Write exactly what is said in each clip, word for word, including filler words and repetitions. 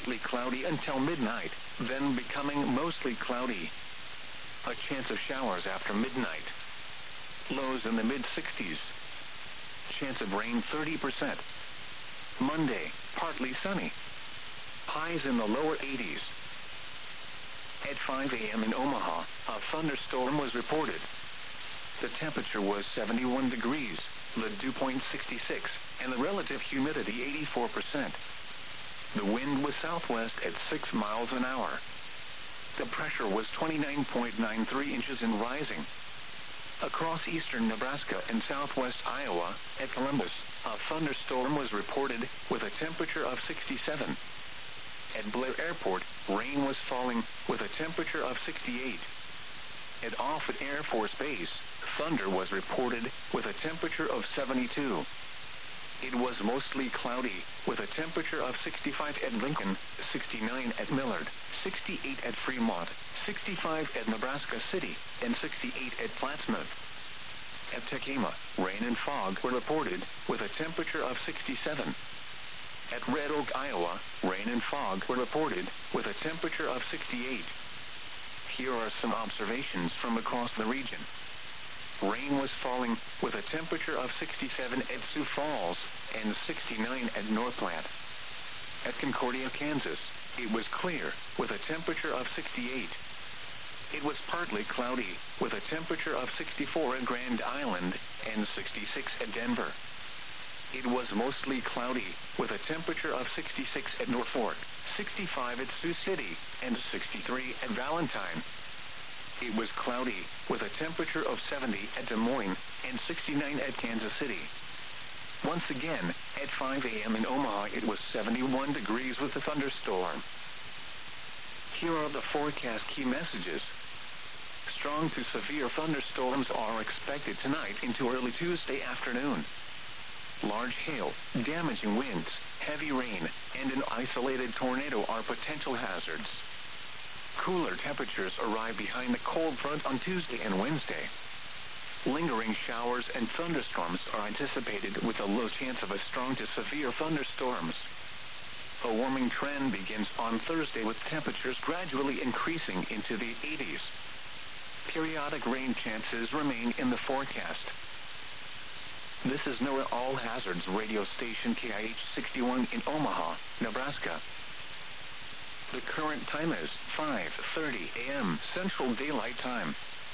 partly cloudy until midnight, then becoming mostly cloudy. A chance of showers after midnight. Lows in the mid-sixties. Chance of rain thirty percent. Monday, partly sunny. Highs in the lower eighties. At five a.m. in Omaha, a thunderstorm was reported. The temperature was seventy-one degrees, the dew point sixty-six, and the relative humidity eighty-four percent. The wind was southwest at six miles an hour. The pressure was twenty-nine point nine three inches and rising. Across eastern Nebraska and southwest Iowa, at Columbus, a thunderstorm was reported with a temperature of sixty-seven. At Blair Airport, rain was falling with a temperature of sixty-eight. At Offutt Air Force Base, thunder was reported with a temperature of seventy-two. It was mostly cloudy, with a temperature of sixty-five at Lincoln, sixty-nine at Millard, sixty-eight at Fremont, sixty-five at Nebraska City, and sixty-eight at Plattsmouth. At Tekamah, rain and fog were reported, with a temperature of sixty-seven. At Red Oak, Iowa, rain and fog were reported, with a temperature of sixty-eight. Here are some observations from across the region. Rain was falling, with a temperature of sixty-seven at Sioux Falls, and sixty-nine at Northland. At Concordia, Kansas, it was clear, with a temperature of sixty-eight. It was partly cloudy, with a temperature of sixty-four at Grand Island, and sixty-six at Denver. It was mostly cloudy, with a temperature of sixty-six at Norfolk, sixty-five at Sioux City, and sixty-three at Valentine. It was cloudy, with a temperature of seventy at Des Moines, and sixty-nine at Kansas City. Once again, at five a.m. in Omaha, it was seventy-one degrees with a thunderstorm. Here are the forecast key messages. Strong to severe thunderstorms are expected tonight into early Tuesday afternoon. Large hail, damaging winds, heavy rain, and an isolated tornado are potential hazards. Cooler temperatures arrive behind the cold front on Tuesday and Wednesday. Lingering showers and thunderstorms are anticipated with a low chance of a strong to severe thunderstorms. A warming trend begins on Thursday with temperatures gradually increasing into the eighties. Periodic rain chances remain in the forecast. This is NOAA All Hazards radio station K I H sixty-one in Omaha, Nebraska. The current time is five thirty a.m. Central Daylight Time.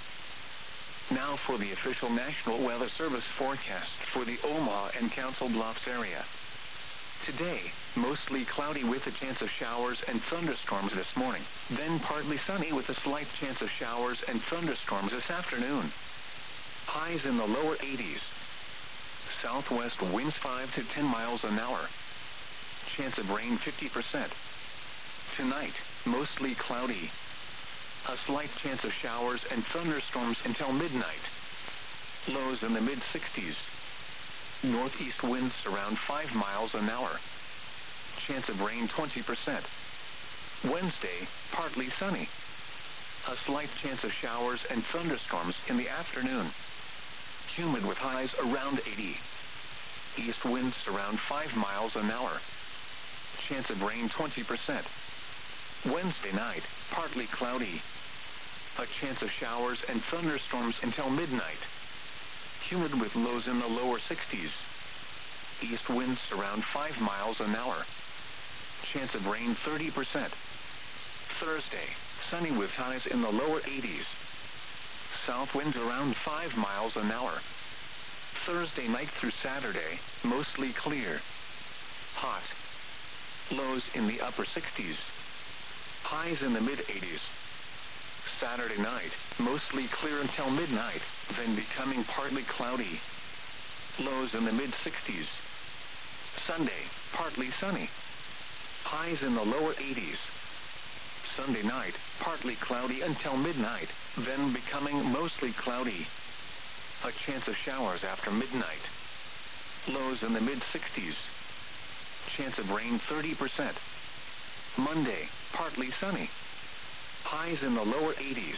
Now for the official National Weather Service forecast for the Omaha and Council Bluffs area. Today, mostly cloudy with a chance of showers and thunderstorms this morning, then partly sunny with a slight chance of showers and thunderstorms this afternoon. Highs in the lower eighties. Southwest winds five to ten miles an hour. Chance of rain fifty percent. Tonight, mostly cloudy. A slight chance of showers and thunderstorms until midnight. Lows in the mid-sixties. Northeast winds around five miles an hour. Chance of rain twenty percent. Wednesday, partly sunny. A slight chance of showers and thunderstorms in the afternoon. Humid with highs around eighty. East winds around five miles an hour. Chance of rain twenty percent. Wednesday night, partly cloudy. A chance of showers and thunderstorms until midnight. Humid with lows in the lower sixties. East winds around five miles an hour. Chance of rain thirty percent. Thursday, sunny with highs in the lower eighties. South winds around five miles an hour. Thursday night through Saturday, mostly clear. Hot. Lows in the upper sixties. Highs in the mid-eighties. Saturday night, mostly clear until midnight, then becoming partly cloudy. Lows in the mid-sixties. Sunday, partly sunny. Highs in the lower eighties. Sunday night, partly cloudy until midnight, then becoming mostly cloudy. A chance of showers after midnight. Lows in the mid-sixties. Chance of rain thirty percent. Monday, partly sunny. Highs in the lower eighties.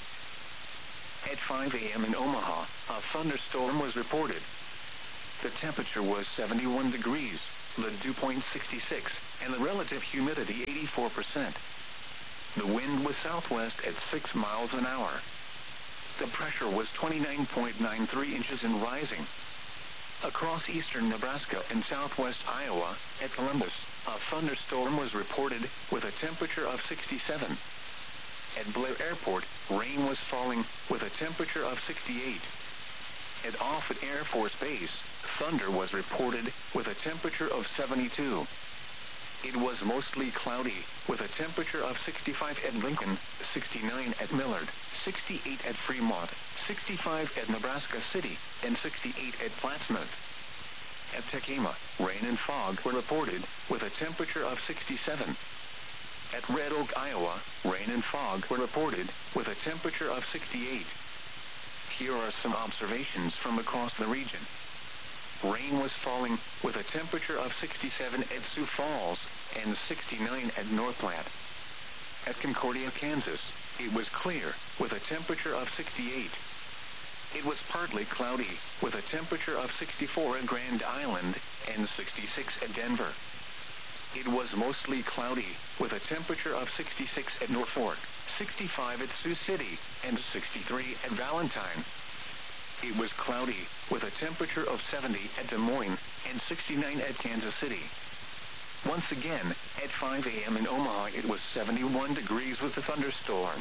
At five a.m. in Omaha, a thunderstorm was reported. The temperature was seventy-one degrees, the dew point sixty-six, and the relative humidity eighty-four percent. The wind was southwest at six miles an hour. The pressure was twenty-nine point nine three inches and rising. Across eastern Nebraska and southwest Iowa, at Columbus, a thunderstorm was reported with a temperature of sixty-seven. At Blair Airport, rain was falling with a temperature of sixty-eight. At Offutt Air Force Base, thunder was reported with a temperature of seventy-two. It was mostly cloudy, with a temperature of sixty-five at Lincoln, sixty-nine at Millard, sixty-eight at Fremont, sixty-five at Nebraska City, and sixty-eight at Plattsmouth. At Tekamah, rain and fog were reported, with a temperature of sixty-seven. At Red Oak, Iowa, rain and fog were reported, with a temperature of sixty-eight. Here are some observations from across the region. Rain was falling, with a temperature of sixty-seven at Sioux Falls and sixty-nine at North Platte. At Concordia, Kansas, it was clear, with a temperature of sixty-eight. It was partly cloudy, with a temperature of sixty-four at Grand Island and sixty-six at Denver. It was mostly cloudy, with a temperature of sixty-six at Norfolk, sixty-five at Sioux City, and sixty-three at Valentine. It was cloudy, with a temperature of seventy at Des Moines and sixty-nine at Kansas City. Once again, at five a.m. in Omaha, it was seventy-one degrees with a thunderstorm.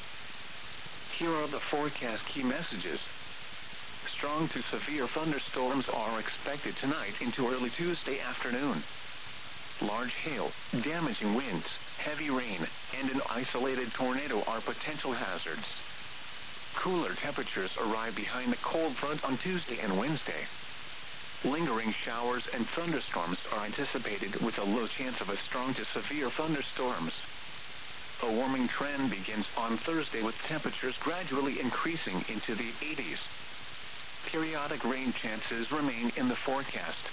Here are the forecast key messages. Strong to severe thunderstorms are expected tonight into early Tuesday afternoon. Large hail, damaging winds, heavy rain, and an isolated tornado are potential hazards. Cooler temperatures arrive behind the cold front on Tuesday and Wednesday. Lingering showers and thunderstorms are anticipated with a low chance of a strong to severe thunderstorms. A warming trend begins on Thursday with temperatures gradually increasing into the eighties. Periodic rain chances remain in the forecast.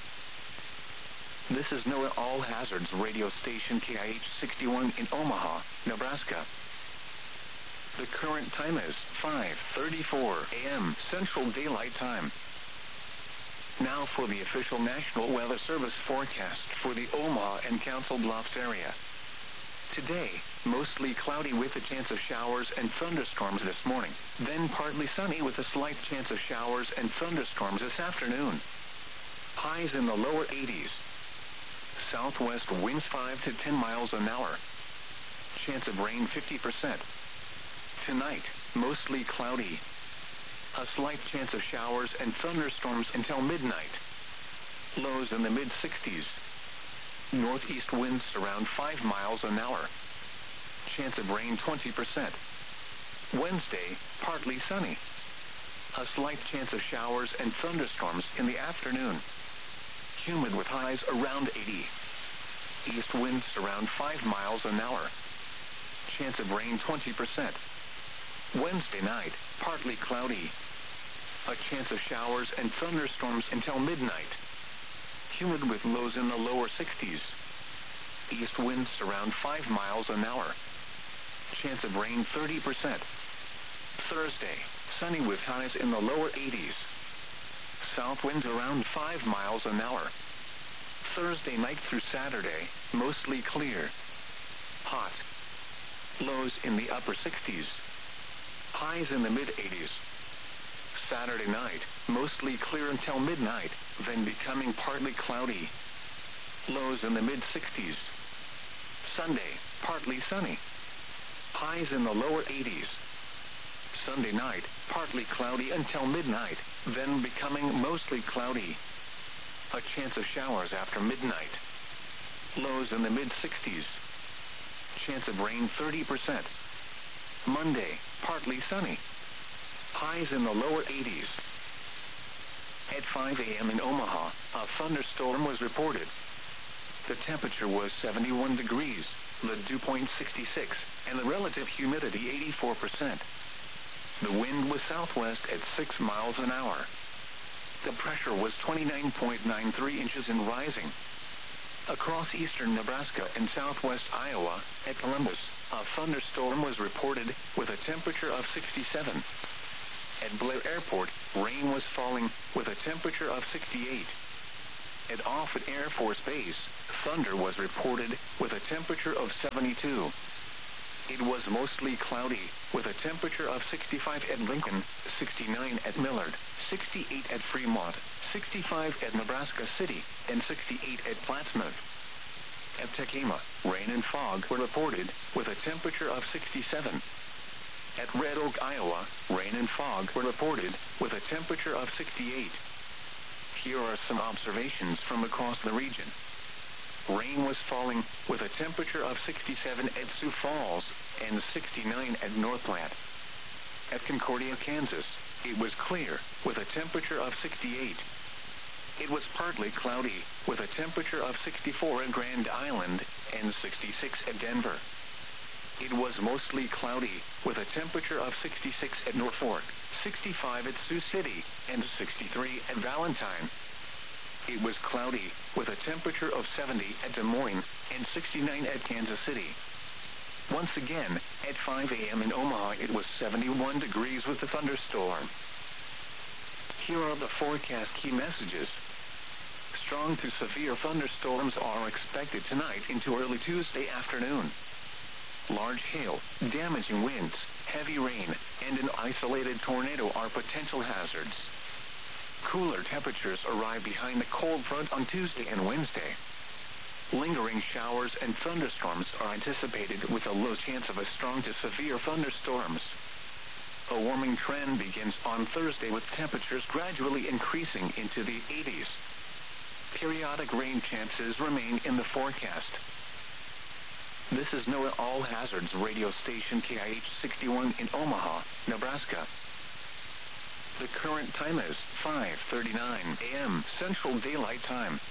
This is NOAA All Hazards radio station K I H sixty-one in Omaha, Nebraska. The current time is five thirty-four a.m. Central Daylight Time. Now for the official National Weather Service forecast for the Omaha and Council Bluffs area. Today, mostly cloudy with a chance of showers and thunderstorms this morning, then partly sunny with a slight chance of showers and thunderstorms this afternoon. Highs in the lower eighties. Southwest winds five to ten miles an hour. Chance of rain fifty percent. Tonight, mostly cloudy. A slight chance of showers and thunderstorms until midnight. Lows in the mid-sixties. Northeast winds around five miles an hour. Chance of rain twenty percent. Wednesday, partly sunny. A slight chance of showers and thunderstorms in the afternoon. Humid with highs around eighty. East winds around five miles an hour. Chance of rain twenty percent. Wednesday night, partly cloudy. A chance of showers and thunderstorms until midnight. Humid with lows in the lower sixties. East winds around five miles an hour. Chance of rain thirty percent. Thursday, sunny with highs in the lower eighties. South winds around five miles an hour. Thursday night through Saturday, mostly clear. Hot. Lows in the upper sixties. Highs in the mid-eighties. Saturday night, mostly clear until midnight, then becoming partly cloudy. Lows in the mid-sixties. Sunday, partly sunny. Highs in the lower eighties. Sunday night, partly cloudy until midnight, then becoming mostly cloudy. A chance of showers after midnight. Lows in the mid-sixties. Chance of rain thirty percent. Monday, partly sunny. Highs in the lower eighties. At five a.m. in Omaha, a thunderstorm was reported. The temperature was seventy-one degrees, the dew point sixty-six, and the relative humidity eighty-four percent. The wind was southwest at six miles an hour. The pressure was twenty-nine point nine three inches and rising. Across eastern Nebraska and southwest Iowa, at Columbus, a thunderstorm was reported with a temperature of sixty-seven. At Blair Airport, rain was falling with a temperature of sixty-eight. At Offutt Air Force Base, thunder was reported with a temperature of seventy-two. It was mostly cloudy, with a temperature of sixty-five at Lincoln, sixty-nine at Millard, sixty-eight at Fremont, sixty-five at Nebraska City, and sixty-eight at Plattsmouth. At Tekema, rain and fog were reported, with a temperature of sixty-seven. At Red Oak, Iowa, rain and fog were reported, with a temperature of sixty-eight. Here are some observations from across the region. Rain was falling, with a temperature of sixty-seven at Sioux Falls and sixty-nine at North Platte. At Concordia, Kansas, it was clear, with a temperature of sixty-eight. It was partly cloudy, with a temperature of sixty-four at Grand Island and sixty-six at Denver. It was mostly cloudy, with a temperature of sixty-six at Norfolk, sixty-five at Sioux City, and sixty-three at Valentine. It was cloudy, with a temperature of seventy at Des Moines and sixty-nine at Kansas City. Once again, at five a.m. in Omaha, it was seventy-one degrees with a thunderstorm. Here are the forecast key messages. Strong to severe thunderstorms are expected tonight into early Tuesday afternoon. Large hail, damaging winds, heavy rain, and an isolated tornado are potential hazards. Cooler temperatures arrive behind the cold front on Tuesday and Wednesday. Lingering showers and thunderstorms are anticipated with a low chance of a strong to severe thunderstorms. A warming trend begins on Thursday with temperatures gradually increasing into the eighties. Periodic rain chances remain in the forecast. This is NOAA All Hazards radio station K I H sixty-one in Omaha, Nebraska. The current time is five thirty-nine a.m. Central Daylight Time.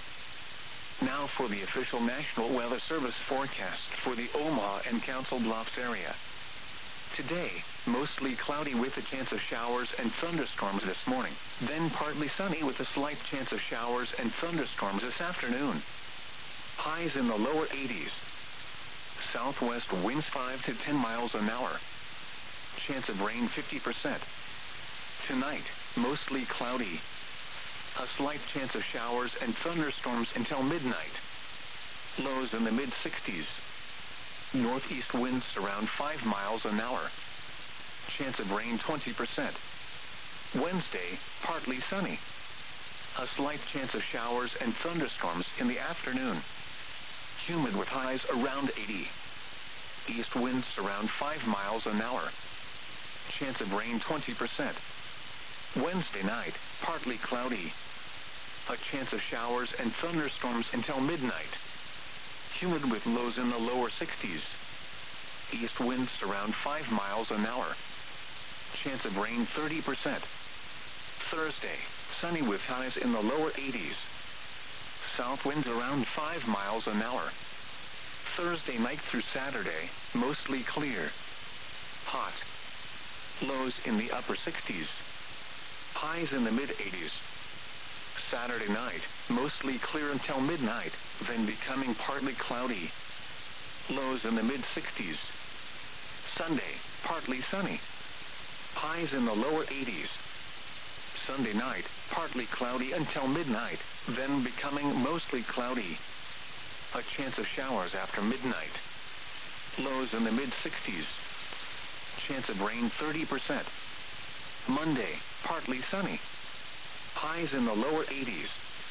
Now for the official National Weather Service forecast for the Omaha and Council Bluffs area. Today, mostly cloudy with a chance of showers and thunderstorms this morning, then partly sunny with a slight chance of showers and thunderstorms this afternoon. Highs in the lower eighties. Southwest winds five to ten miles an hour. Chance of rain fifty percent. Tonight, mostly cloudy. A slight chance of showers and thunderstorms until midnight. Lows in the mid-sixties. Northeast winds around five miles an hour. Chance of rain twenty percent. Wednesday, partly sunny. A slight chance of showers and thunderstorms in the afternoon. Humid with highs around eighty. East winds around five miles an hour. Chance of rain twenty percent. Wednesday night, partly cloudy. A chance of showers and thunderstorms until midnight. Humid with lows in the lower sixties. East winds around five miles an hour. Chance of rain thirty percent. Thursday, sunny with highs in the lower eighties. South winds around five miles an hour. Thursday night through Saturday, mostly clear. Hot. Lows in the upper sixties. Highs in the mid-eighties. Saturday night, mostly clear until midnight, then becoming partly cloudy. Lows in the mid-sixties. Sunday, partly sunny. Highs in the lower eighties. Sunday night, partly cloudy until midnight, then becoming mostly cloudy. A chance of showers after midnight. Lows in the mid-sixties. Chance of rain thirty percent. Monday, partly sunny. Highs in the lower eighties.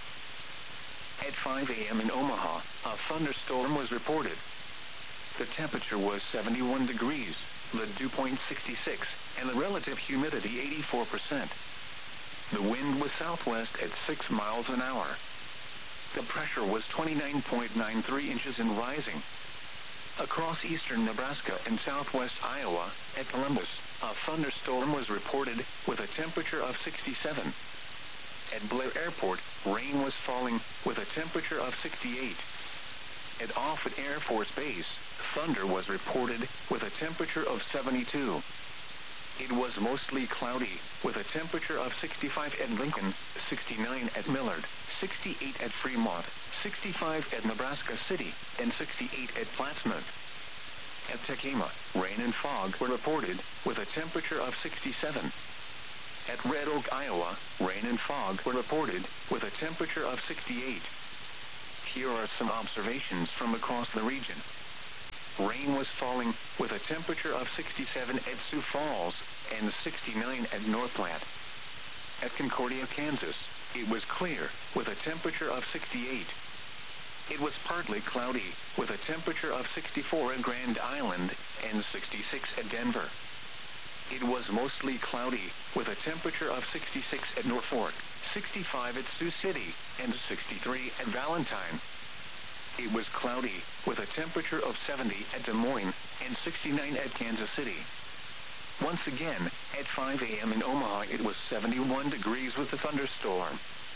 At five a.m. in Omaha, a thunderstorm was reported. The temperature was seventy-one degrees, the dew point sixty-six, and the relative humidity eighty-four percent. The wind was southwest at six miles an hour. The pressure was twenty-nine point nine three inches and rising. Across eastern Nebraska and southwest Iowa, at Columbus, a thunderstorm was reported with a temperature of sixty-seven. At Blair Airport, rain was falling with a temperature of sixty-eight. At Offutt Air Force Base, thunder was reported with a temperature of seventy-two. It was mostly cloudy, with a temperature of sixty-five at Lincoln, sixty-nine at Millard, sixty-eight at Fremont, sixty-five at Nebraska City, and sixty-eight at Plattsmouth. At Tekema, rain and fog were reported, with a temperature of sixty-seven. At Red Oak, Iowa, rain and fog were reported, with a temperature of sixty-eight. Here are some observations from across the region. Rain was falling, with a temperature of sixty-seven at Sioux Falls and sixty-nine at North Platte. At Concordia, Kansas, it was clear, with a temperature of sixty-eight. It was partly cloudy, with a temperature of sixty-four at Grand Island and sixty-six at Denver. It was mostly cloudy, with a temperature of sixty-six at Norfolk, sixty-five at Sioux City, and sixty-three at Valentine. It was cloudy, with a temperature of seventy at Des Moines and sixty-nine at Kansas City. Once again, at five a.m. in Omaha, it was seventy-one degrees with a thunderstorm.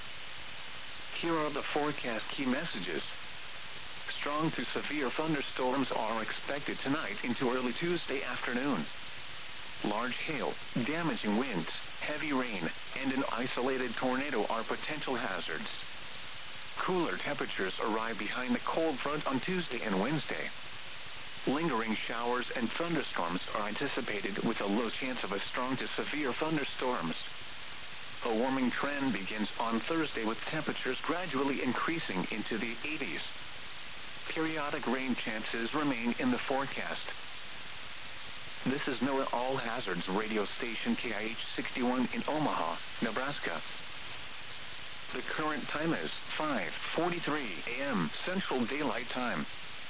Here are the forecast key messages. Strong to severe thunderstorms are expected tonight into early Tuesday afternoon. Large hail, damaging winds, heavy rain, and an isolated tornado are potential hazards. Cooler temperatures arrive behind the cold front on Tuesday and Wednesday. Lingering showers and thunderstorms are anticipated, with a low chance of a strong to severe thunderstorms. A warming trend begins on Thursday, with temperatures gradually increasing into the eighties. Periodic rain chances remain in the forecast. This is NOAA All Hazards radio station K I H sixty-one in Omaha, Nebraska. The current time is five forty-three a.m. Central Daylight Time.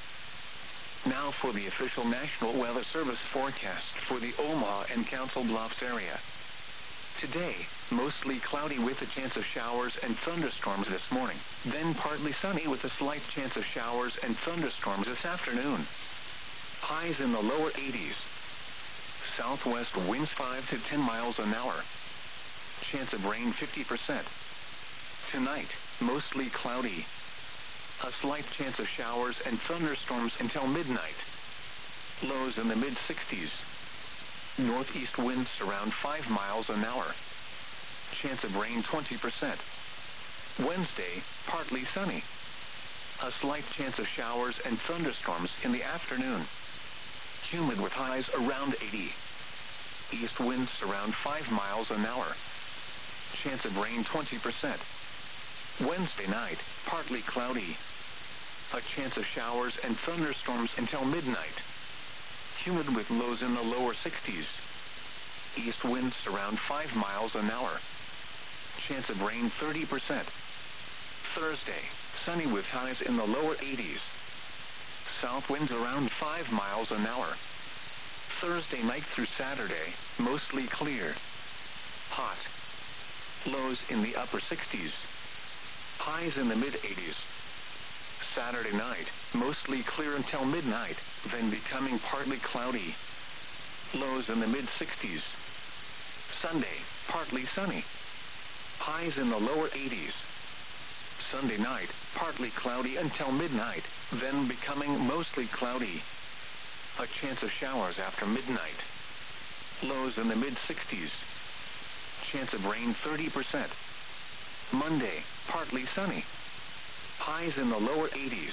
Now for the official National Weather Service forecast for the Omaha and Council Bluffs area. Today, mostly cloudy with a chance of showers and thunderstorms this morning, then partly sunny with a slight chance of showers and thunderstorms this afternoon. Highs in the lower eighties. Southwest winds five to ten miles an hour. Chance of rain fifty percent. Tonight, mostly cloudy. A slight chance of showers and thunderstorms until midnight. Lows in the mid-sixties. Northeast winds around five miles an hour. Chance of rain twenty percent. Wednesday, partly sunny. A slight chance of showers and thunderstorms in the afternoon. Humid with highs around eighty. East winds around five miles an hour. Chance of rain twenty percent. Wednesday night, partly cloudy. A chance of showers and thunderstorms until midnight. Humid with lows in the lower sixties. East winds around five miles an hour. Chance of rain thirty percent. Thursday, sunny with highs in the lower eighties. South winds around five miles an hour. Thursday night through Saturday, mostly clear. Hot. Lows in the upper sixties. Highs in the mid-eighties. Saturday night, mostly clear until midnight, then becoming partly cloudy. Lows in the mid-sixties. Sunday, partly sunny. Highs in the lower eighties. Sunday night, partly cloudy until midnight, then becoming mostly cloudy. A chance of showers after midnight. Lows in the mid-sixties. Chance of rain thirty percent. Monday, partly sunny. Highs in the lower eighties.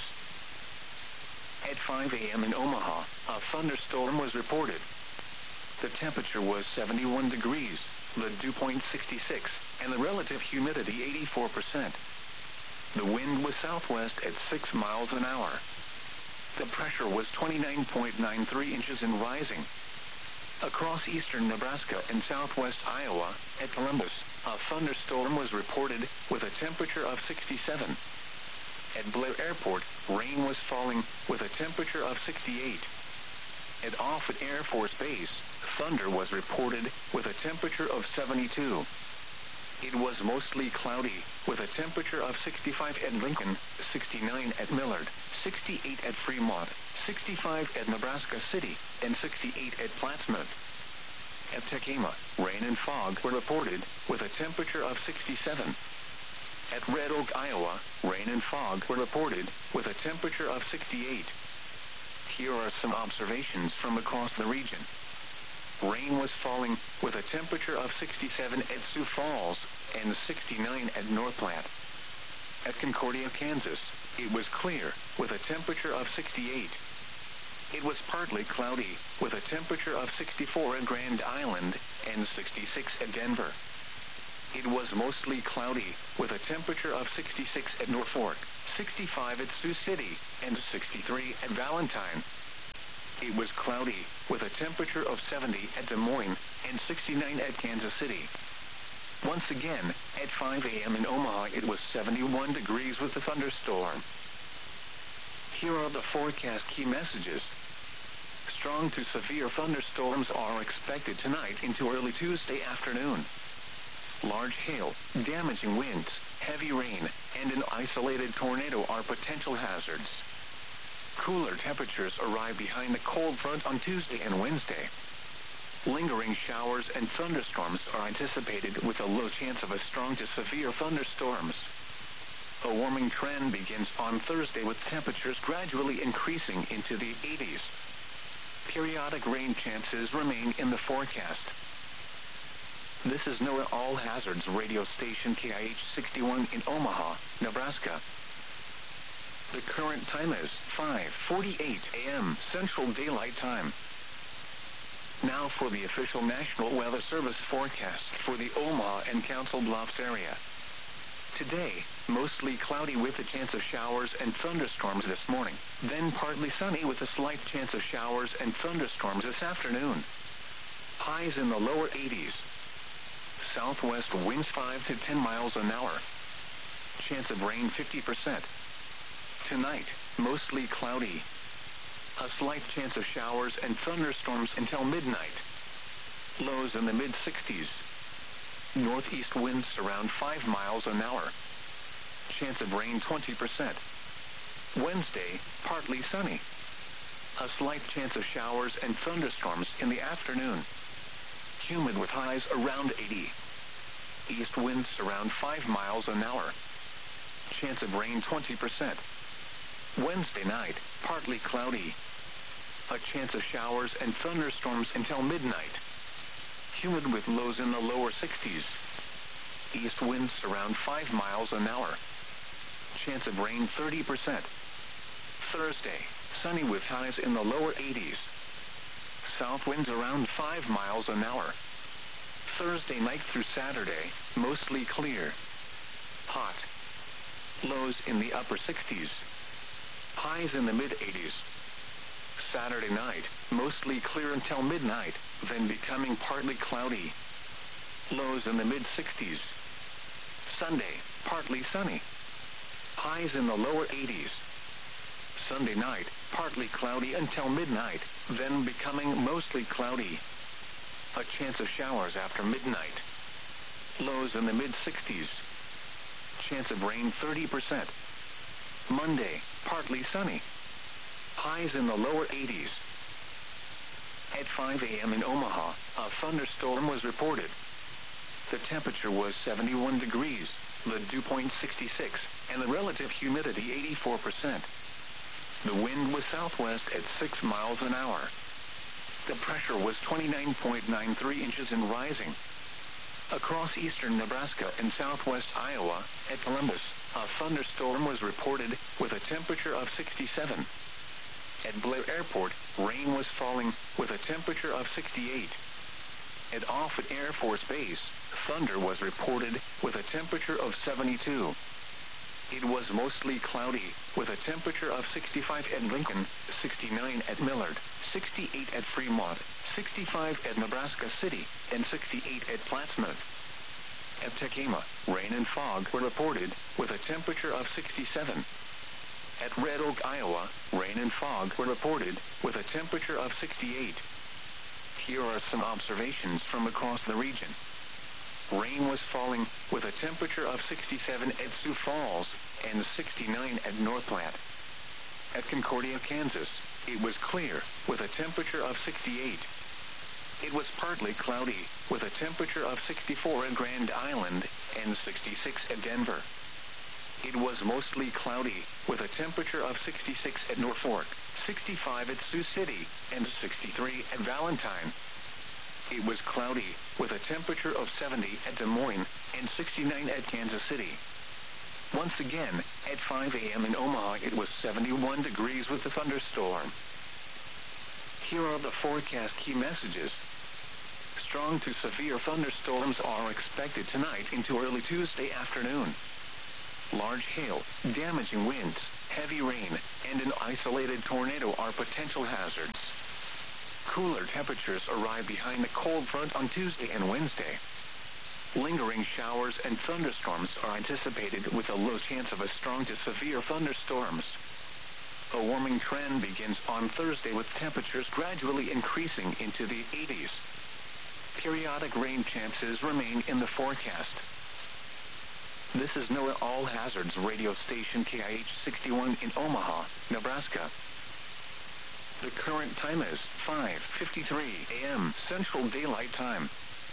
At five a.m. in Omaha, a thunderstorm was reported. The temperature was seventy-one degrees, the dew point sixty-six, and the relative humidity eighty-four percent. The wind was southwest at six miles an hour. The pressure was twenty-nine point nine three inches and rising. Across eastern Nebraska and southwest Iowa, at Columbus, a thunderstorm was reported with a temperature of sixty-seven. At Blair Airport, rain was falling with a temperature of sixty-eight. At Offutt Air Force Base, thunder was reported with a temperature of seventy-two. It was mostly cloudy, with a temperature of sixty-five at Lincoln, sixty-nine at Millard, sixty-eight at Fremont, sixty-five at Nebraska City, and sixty-eight at Plattsmouth. At Tekema, rain and fog were reported, with a temperature of sixty-seven. At Red Oak, Iowa, rain and fog were reported, with a temperature of sixty-eight. Here are some observations from across the region. Rain was falling, with a temperature of sixty-seven at Sioux Falls and sixty-nine at North Platte. At Concordia, Kansas, it was clear, with a temperature of sixty-eight. It was partly cloudy, with a temperature of sixty-four at Grand Island and sixty-six at Denver. It was mostly cloudy, with a temperature of sixty-six at Norfolk, sixty-five at Sioux City, and sixty-three at Valentine. It was cloudy, with a temperature of seventy at Des Moines, and sixty-nine at Kansas City. Once again, at five a.m. in Omaha, it was seventy-one degrees with a thunderstorm. Here are the forecast key messages. Strong to severe thunderstorms are expected tonight into early Tuesday afternoon. Large hail, damaging winds, heavy rain, and an isolated tornado are potential hazards. Cooler temperatures arrive behind the cold front on Tuesday and Wednesday. Lingering showers and thunderstorms are anticipated with a low chance of a strong to severe thunderstorms. A warming trend begins on Thursday with temperatures gradually increasing into the eighties. Periodic rain chances remain in the forecast. This is NOAA All Hazards radio station K I H sixty-one in Omaha, Nebraska. The current time is five forty-eight a.m. Central Daylight Time. Now for the official National Weather Service forecast for the Omaha and Council Bluffs area. Today, mostly cloudy with a chance of showers and thunderstorms this morning, then partly sunny with a slight chance of showers and thunderstorms this afternoon. Highs in the lower eighties. Southwest winds five to ten miles an hour. Chance of rain fifty percent. Tonight, mostly cloudy. A slight chance of showers and thunderstorms until midnight. Lows in the mid-sixties. Northeast winds around five miles an hour. Chance of rain twenty percent. Wednesday, partly sunny. A slight chance of showers and thunderstorms in the afternoon. Humid with highs around eighty. East winds around five miles an hour. Chance of rain twenty percent. Wednesday night, partly cloudy. A chance of showers and thunderstorms until midnight. Humid with lows in the lower sixties. East winds around five miles an hour. Chance of rain thirty percent. Thursday, sunny with highs in the lower eighties. South winds around five miles an hour. Thursday night through Saturday, mostly clear. Hot. Lows in the upper sixties. Highs in the mid-eighties. Saturday night, mostly clear until midnight, then becoming partly cloudy. Lows in the mid-sixties. Sunday, partly sunny. Highs in the lower eighties. Sunday night, partly cloudy until midnight, then becoming mostly cloudy. A chance of showers after midnight. Lows in the mid-sixties. Chance of rain thirty percent. Monday, partly sunny. Highs in the lower eighties. At five a.m. in Omaha, a thunderstorm was reported. The temperature was seventy-one degrees, the dew point sixty-six, and the relative humidity eighty-four percent. The wind was southwest at six miles an hour. The pressure was twenty-nine point nine three inches and rising. Across eastern Nebraska and southwest Iowa, at Columbus, a thunderstorm was reported with a temperature of sixty-seven. At Blair Airport, rain was falling with a temperature of sixty-eight. At Offutt Air Force Base, thunder was reported with a temperature of seventy-two. It was mostly cloudy, with a temperature of sixty-five at Lincoln, sixty-nine at Millard, sixty-eight at Fremont, sixty-five at Nebraska City, and sixty-eight at Plattsmouth. At Tekema, rain and fog were reported, with a temperature of sixty-seven. At Red Oak, Iowa, rain and fog were reported, with a temperature of sixty-eight. Here are some observations from across the region. Rain was falling with a temperature of sixty-seven at Sioux Falls and sixty-nine at North Platte. At Concordia, Kansas, it was clear with a temperature of sixty-eight. It was partly cloudy with a temperature of sixty-four at Grand Island and sixty-six at Denver. It was mostly cloudy with a temperature of sixty-six at Norfolk, sixty-five at Sioux City, and sixty-three at Valentine. It was cloudy with a temperature of seventy at Des Moines and sixty-nine at Kansas City. Once again, at five a.m. in Omaha, it was seventy-one degrees with a thunderstorm. Here are the forecast key messages. Strong to severe thunderstorms are expected tonight into early Tuesday afternoon. Large hail, damaging winds, heavy rain, and an isolated tornado are potential hazards. Cooler temperatures arrive behind the cold front on Tuesday and Wednesday. Lingering showers and thunderstorms are anticipated with a low chance of a strong to severe thunderstorms. A warming trend begins on Thursday with temperatures gradually increasing into the eighties. Periodic rain chances remain in the forecast. This is NOAA All Hazards radio station K I H sixty-one in Omaha, Nebraska. The current time is five fifty-three a m Central Daylight Time.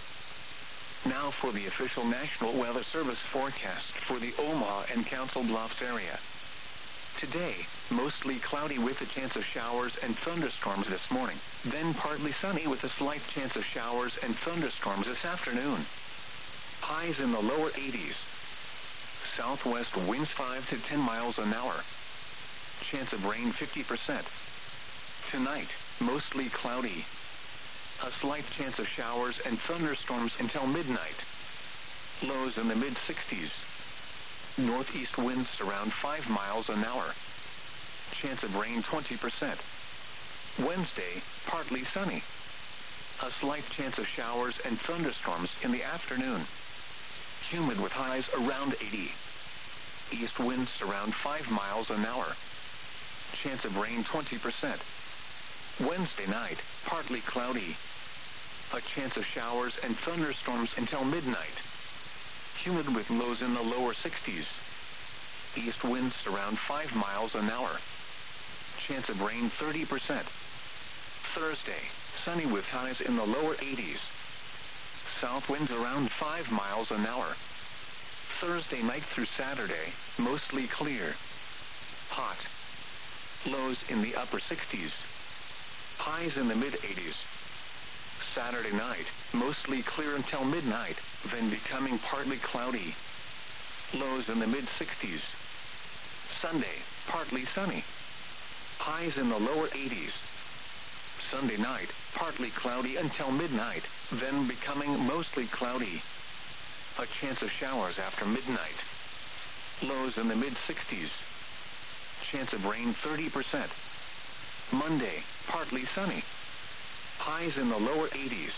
Now for the official National Weather Service forecast for the Omaha and Council Bluffs area. Today, mostly cloudy with a chance of showers and thunderstorms this morning, then partly sunny with a slight chance of showers and thunderstorms this afternoon. Highs in the lower eighties. Southwest winds five to ten miles an hour. Chance of rain fifty percent. Tonight, mostly cloudy. A slight chance of showers and thunderstorms until midnight. Lows in the mid sixties. Northeast winds around five miles an hour. Chance of rain twenty percent. Wednesday, partly sunny. A slight chance of showers and thunderstorms in the afternoon. Humid with highs around eighty. East winds around five miles an hour. Chance of rain twenty percent. Wednesday night, partly cloudy. A chance of showers and thunderstorms until midnight. Humid with lows in the lower sixties. East winds around five miles an hour. Chance of rain thirty percent. Thursday, sunny with highs in the lower eighties. South winds around five miles an hour. Thursday night through Saturday, mostly clear. Hot. Lows in the upper sixties. Highs in the mid eighties. Saturday night, mostly clear until midnight, then becoming partly cloudy. Lows in the mid sixties. Sunday, partly sunny. Highs in the lower eighties. Sunday night, partly cloudy until midnight, then becoming mostly cloudy. A chance of showers after midnight. Lows in the mid sixties. Chance of rain thirty percent. Monday, partly sunny. Highs in the lower eighties.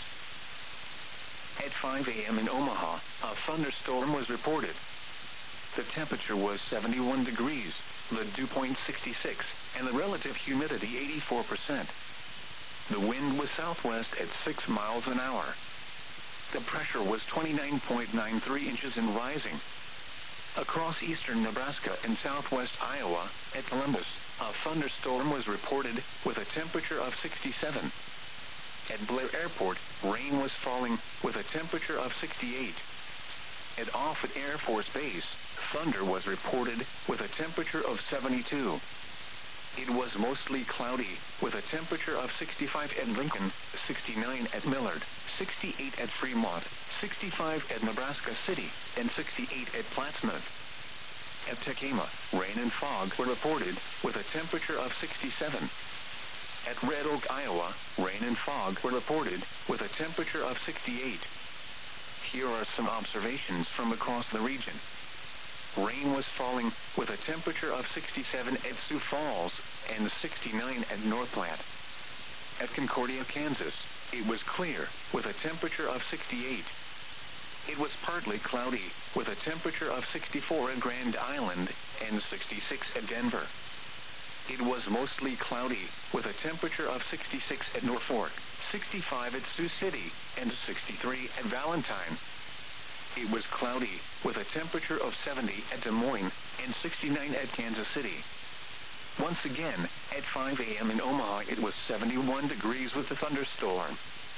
At five a m in Omaha, a thunderstorm was reported. The temperature was seventy-one degrees, the dew point sixty-six, and the relative humidity eighty-four percent. The wind was southwest at six miles an hour. The pressure was twenty-nine point nine three inches and rising. Across eastern Nebraska and southwest Iowa, at Columbus, a thunderstorm was reported with a temperature of sixty-seven. At Blair Airport, rain was falling with a temperature of sixty-eight. At Offutt Air Force Base, thunder was reported with a temperature of seventy-two. It was mostly cloudy with a temperature of sixty-five at Lincoln, sixty-nine at Millard, sixty-eight at Fremont, sixty-five at Nebraska City, and sixty-eight at Plattsmouth. At Tekema, rain and fog were reported with a temperature of sixty-seven. At Red Oak, Iowa, rain and fog were reported with a temperature of sixty-eight. Here are some observations from across the region. Rain was falling with a temperature of sixty-seven at Sioux Falls and sixty-nine at North Platte. At Concordia, Kansas, it was clear with a temperature of sixty-eight. It was partly cloudy with a temperature of sixty-four at Grand Island and sixty-six at Denver. It was mostly cloudy with a temperature of sixty-six at Norfolk, sixty-five at Sioux City, and sixty-three at Valentine. It was cloudy with a temperature of seventy at Des Moines and sixty-nine at Kansas City. Once again, at five a m in Omaha, it was seventy-one degrees with a thunderstorm.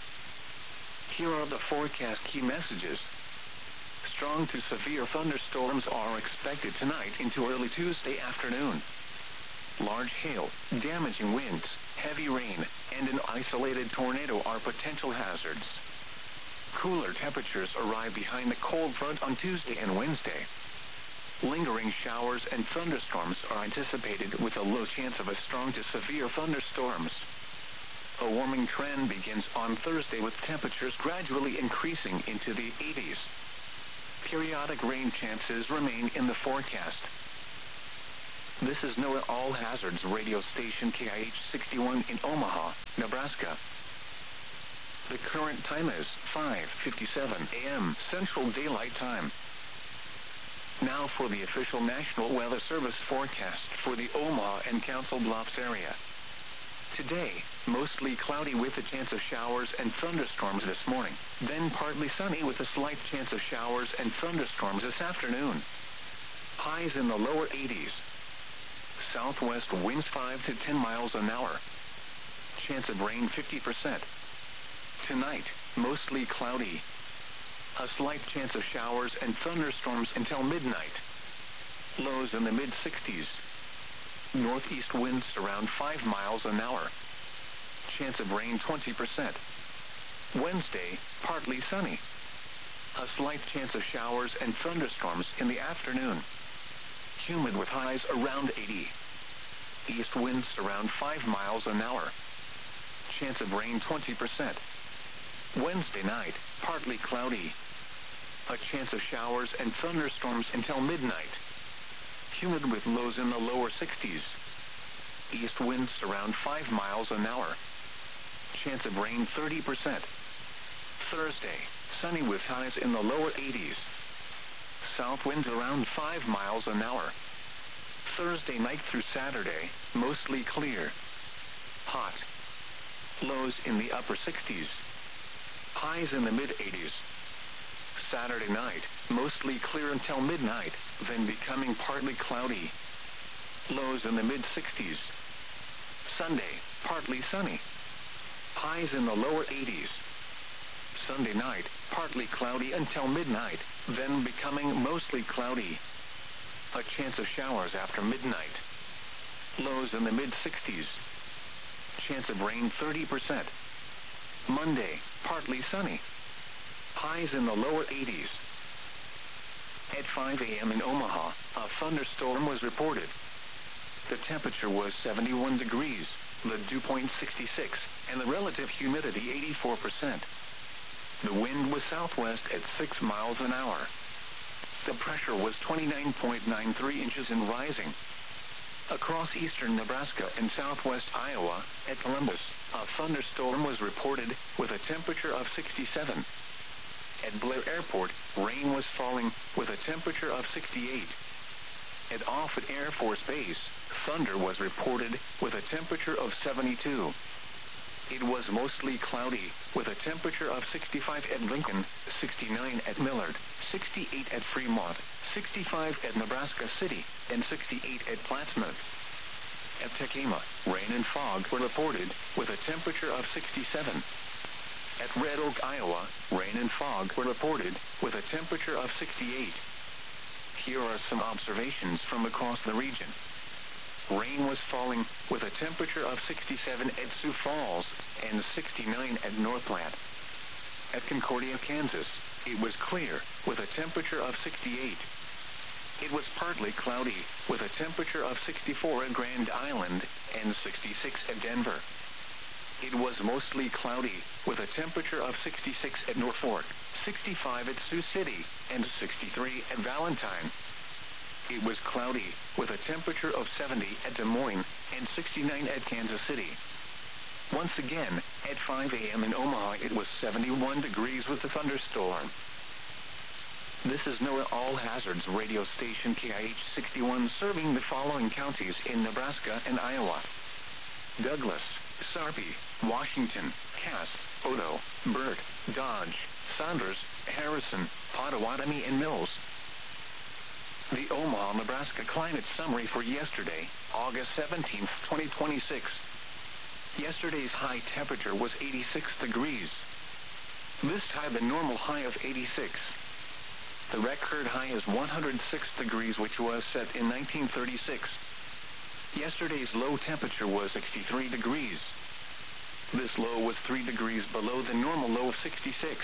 Here are the forecast key messages. Strong to severe thunderstorms are expected tonight into early Tuesday afternoon. Large hail, damaging winds, heavy rain, and an isolated tornado are potential hazards. Cooler temperatures arrive behind the cold front on Tuesday and Wednesday. Lingering showers and thunderstorms are anticipated with a low chance of a strong to severe thunderstorms. A warming trend begins on Thursday with temperatures gradually increasing into the eighties. Periodic rain chances remain in the forecast. This is NOAA All Hazards radio station K I H sixty-one in Omaha, Nebraska. The current time is five fifty-seven a m Central Daylight Time. Now for the official National Weather Service forecast for the Omaha and Council Bluffs area. Today, mostly cloudy with a chance of showers and thunderstorms this morning, then partly sunny with a slight chance of showers and thunderstorms this afternoon. Highs in the lower eighties. Southwest winds five to ten miles an hour. Chance of rain fifty percent. Tonight, mostly cloudy. A slight chance of showers and thunderstorms until midnight. Lows in the mid sixties. Northeast winds around five miles an hour. Chance of rain twenty percent. Wednesday, partly sunny. A slight chance of showers and thunderstorms in the afternoon. Humid with highs around eighty. East winds around five miles an hour. Chance of rain twenty percent. Wednesday night, partly cloudy. A chance of showers and thunderstorms until midnight. Humid with lows in the lower sixties. East winds around five miles an hour. Chance of rain thirty percent. Thursday, sunny with highs in the lower eighties. South winds around five miles an hour. Thursday night through Saturday, mostly clear. Hot. Lows in the upper sixties. Highs in the mid eighties. Saturday night, mostly clear until midnight, then becoming partly cloudy. Lows in the mid sixties. Sunday, partly sunny. Highs in the lower eighties. Sunday night, partly cloudy until midnight, then becoming mostly cloudy. A chance of showers after midnight. Lows in the mid sixties. Chance of rain thirty percent. Monday, partly sunny. Highs in the lower eighties. At five a m in Omaha, a thunderstorm was reported. The temperature was seventy-one degrees, the dew point sixty-six, and the relative humidity eighty-four percent. The wind was southwest at six miles an hour. The pressure was twenty-nine point nine three inches and rising. Across eastern Nebraska and southwest Iowa, at Columbus, a thunderstorm was reported with a temperature of sixty-seven. At Blair Airport, rain was falling with a temperature of sixty-eight. At Offutt Air Force Base, thunder was reported with a temperature of seventy-two. It was mostly cloudy with a temperature of sixty-five at Lincoln, sixty-nine at Millard, sixty-eight at Fremont, sixty-five at Nebraska City, and sixty-eight at Plattsmouth. At Tekema, rain and fog were reported with a temperature of sixty-seven. At Red Oak, Iowa, rain and fog were reported with a temperature of sixty-eight. Here are some observations from across the region. Rain was falling with a temperature of sixty-seven at Sioux Falls and sixty-nine at North Platte. At Concordia, Kansas, it was clear with a temperature of sixty-eight. It was partly cloudy with a temperature of sixty-four at Grand Island and sixty-six at Denver. It was mostly cloudy with a temperature of sixty-six at Norfolk, sixty-five at Sioux City, and sixty-three at Valentine. It was cloudy with a temperature of seventy at Des Moines and sixty-nine at Kansas City. Once again, at five a m in Omaha, it was seventy-one degrees with a thunderstorm. This is NOAA All Hazards radio station K I H sixty-one, serving the following counties in Nebraska and Iowa: Douglas, Sarpy, Washington, Cass, Odo, Burt, Dodge, Saunders, Harrison, Pottawatomie, and Mills. The Omaha, Nebraska climate summary for yesterday, August seventeenth, twenty twenty-six. Yesterday's high temperature was eighty-six degrees. This tied the normal high of eighty-six. The record high is one hundred six degrees, which was set in nineteen thirty-six. Yesterday's low temperature was sixty-three degrees. This low was three degrees below the normal low of sixty-six.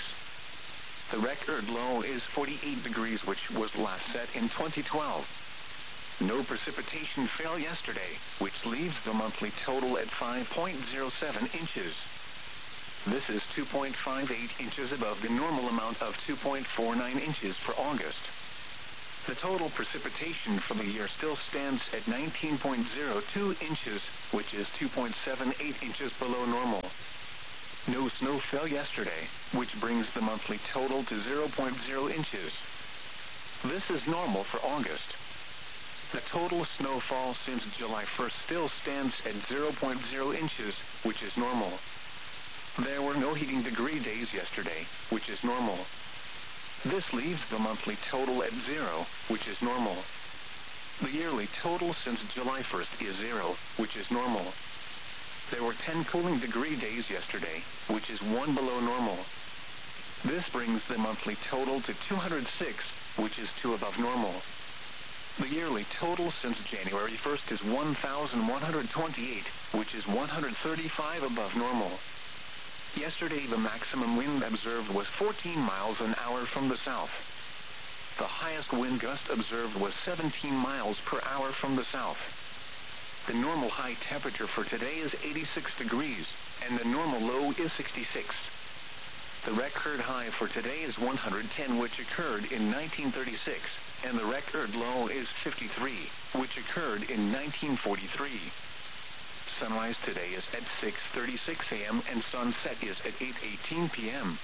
The record low is forty-eight degrees, which was last set in twenty twelve. No precipitation fell yesterday, which leaves the monthly total at five point zero seven inches. This is two point five eight inches above the normal amount of two point four nine inches for August. The total precipitation for the year still stands at nineteen point zero two inches, which is two point seven eight inches below normal. No snow fell yesterday, which brings the monthly total to zero point zero inches. This is normal for August. The total snowfall since July first still stands at zero point zero inches, which is normal. There were no heating degree days yesterday, which is normal. This leaves the monthly total at zero, which is normal. The yearly total since July first is zero, which is normal. There were ten cooling degree days yesterday, which is one below normal. This brings the monthly total to two hundred six, which is two above normal. The yearly total since January first is one thousand one hundred twenty-eight, which is one hundred thirty-five above normal. Yesterday, the maximum wind observed was fourteen miles an hour from the south. The highest wind gust observed was seventeen miles per hour from the south. The normal high temperature for today is eighty-six degrees, and the normal low is sixty-six. The record high for today is one hundred ten, which occurred in nineteen thirty-six, and the record low is fifty-three, which occurred in nineteen forty-three. Sunrise today is at six thirty-six a m and sunset is at eight eighteen p m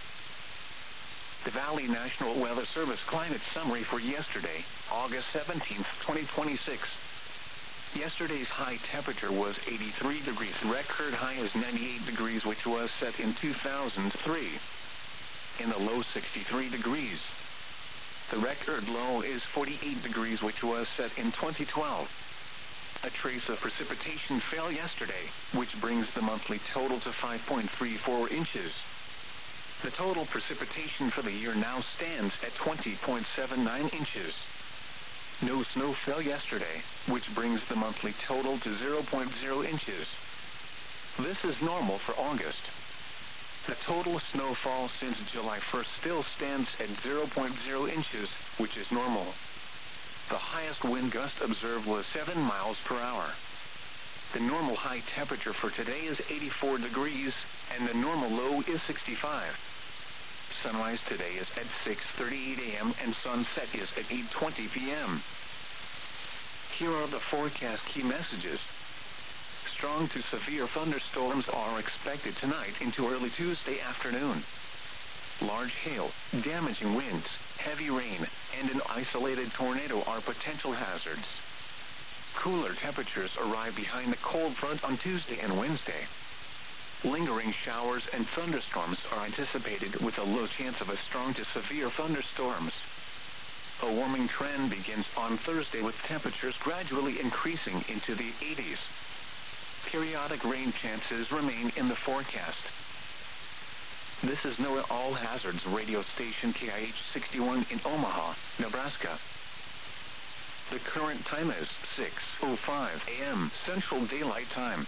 The Valley National Weather Service climate summary for yesterday, August seventeenth, twenty twenty-six. Yesterday's high temperature was eighty-three degrees. Record high is ninety-eight degrees, which was set in two thousand three. In the low, sixty-three degrees. The record low is forty-eight degrees, which was set in twenty twelve. A trace of precipitation fell yesterday, which brings the monthly total to five point three four inches. The total precipitation for the year now stands at twenty point seven nine inches. No snow fell yesterday, which brings the monthly total to zero point zero inches. This is normal for August. The total snowfall since July first still stands at zero point zero inches, which is normal. The highest wind gust observed was seven miles per hour. The normal high temperature for today is eighty-four degrees, and the normal low is sixty-five. Sunrise today is at six thirty-eight a m and sunset is at eight twenty p m Here are the forecast key messages. Strong to severe thunderstorms are expected tonight into early Tuesday afternoon. Large hail, damaging winds, heavy rain, and an isolated tornado are potential hazards. Cooler temperatures arrive behind the cold front on Tuesday and Wednesday. Lingering showers and thunderstorms are anticipated with a low chance of a strong to severe thunderstorms. A warming trend begins on Thursday with temperatures gradually increasing into the eighties. Periodic rain chances remain in the forecast. This is NOAA All Hazards radio station K I H sixty-one in Omaha, Nebraska. The current time is six oh five a m Central Daylight Time.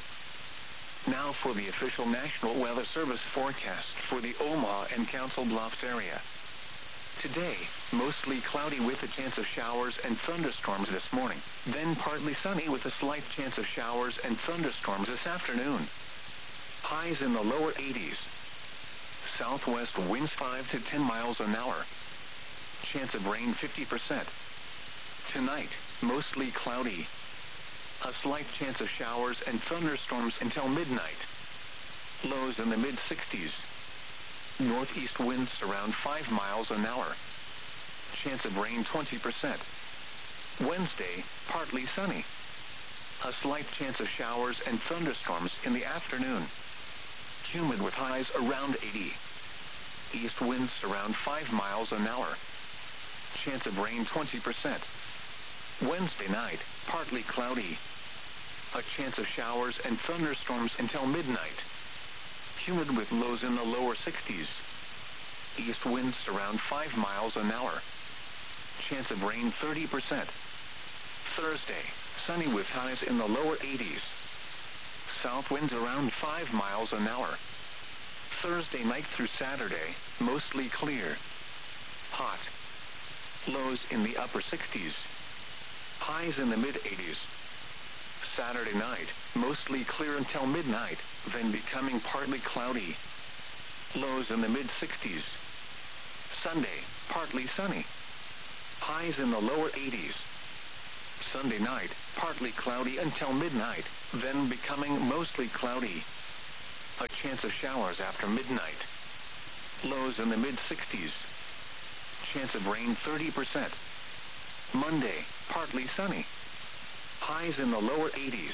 Now for the official National Weather Service forecast for the Omaha and Council Bluffs area. Today, mostly cloudy with a chance of showers and thunderstorms this morning, then partly sunny with a slight chance of showers and thunderstorms this afternoon. Highs in the lower eighties. Southwest winds five to ten miles an hour. Chance of rain fifty percent. Tonight, mostly cloudy. A slight chance of showers and thunderstorms until midnight. Lows in the mid sixties. Northeast winds around five miles an hour. Chance of rain twenty percent. Wednesday, partly sunny. A slight chance of showers and thunderstorms in the afternoon. Humid with highs around eighty. East winds around five miles an hour. Chance of rain twenty percent. Wednesday night, partly cloudy. A chance of showers and thunderstorms until midnight. Humid with lows in the lower sixties. East winds around five miles an hour. Chance of rain thirty percent. Thursday, sunny with highs in the lower eighties. South winds around five miles an hour. Thursday night through Saturday, mostly clear. Hot. Lows in the upper sixties. highs in the mid eighties. Saturday night, mostly clear until midnight, then becoming partly cloudy. Lows in the mid sixties. Sunday, partly sunny. Highs in the lower eighties. Sunday night, partly cloudy until midnight, then becoming mostly cloudy. A chance of showers after midnight. Lows in the mid sixties. Chance of rain thirty percent. Monday, partly sunny. Highs in the lower eighties.